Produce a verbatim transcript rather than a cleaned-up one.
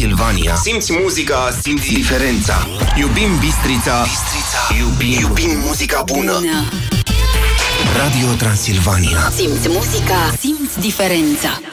Transilvania. Simți muzica, simți diferența. Iubim Bistrița, Bistrița. Iubim, iubim muzica bună. bună. Radio Transilvania. Simți muzica, simți diferența.